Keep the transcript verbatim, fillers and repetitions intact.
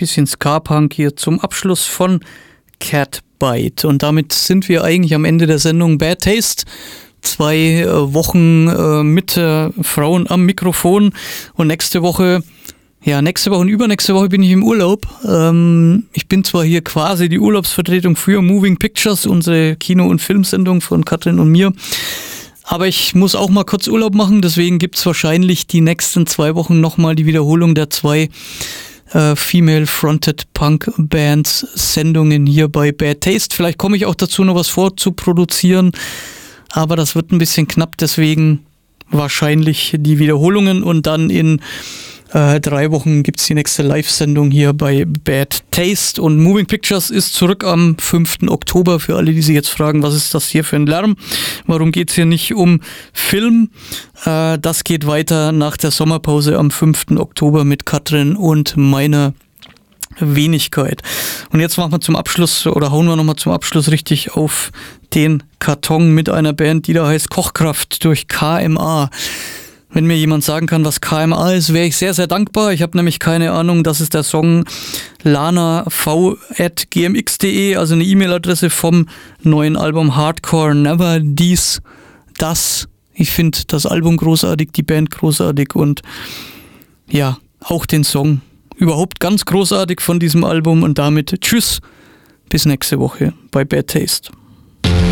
bisschen Ska-Punk hier zum Abschluss von Catbite. Und damit sind wir eigentlich am Ende der Sendung Bad Taste. Zwei äh, Wochen äh, mit äh, Frauen am Mikrofon und nächste Woche, ja, nächste Woche und übernächste Woche bin ich im Urlaub. Ähm, ich bin zwar hier quasi die Urlaubsvertretung für Moving Pictures, unsere Kino- und Filmsendung von Katrin und mir, aber ich muss auch mal kurz Urlaub machen, deswegen gibt es wahrscheinlich die nächsten zwei Wochen nochmal die Wiederholung der zwei äh, Female-Fronted Punk-Bands Sendungen hier bei Bad Taste. Vielleicht komme ich auch dazu, noch was vorzuproduzieren. Aber das wird ein bisschen knapp, deswegen wahrscheinlich die Wiederholungen und dann in äh, drei Wochen gibt es die nächste Live-Sendung hier bei Bad Taste und Moving Pictures ist zurück am fünften Oktober. Für alle, die sich jetzt fragen, was ist das hier für ein Lärm? Warum geht es hier nicht um Film? Äh, das geht weiter nach der Sommerpause am fünften Oktober mit Katrin und meiner Wenigkeit. Und jetzt machen wir zum Abschluss oder hauen wir nochmal zum Abschluss richtig auf den Karton mit einer Band, die da heißt Kochkraft durch K M A. Wenn mir jemand sagen kann, was K M A ist, wäre ich sehr, sehr dankbar. Ich habe nämlich keine Ahnung. Das ist der Song lanav at g m x punkt d e, also eine E-Mail-Adresse vom neuen Album Hardcore Never Dies, das. Ich finde das Album großartig, die Band großartig und ja, auch den Song überhaupt ganz großartig von diesem Album und damit tschüss, bis nächste Woche bei Bad Taste.